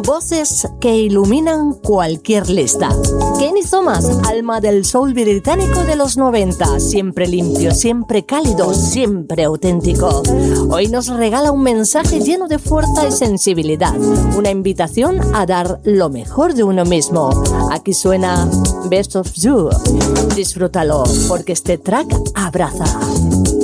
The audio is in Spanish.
voces que iluminan cualquier lista. Kenny Thomas, alma del soul británico de los 90, siempre limpio, siempre cálido, siempre auténtico. Hoy nos regala un mensaje lleno de fuerza y sensibilidad, una invitación a dar lo mejor de uno mismo. Aquí suena Best of You. Disfrútalo, porque este track abraza.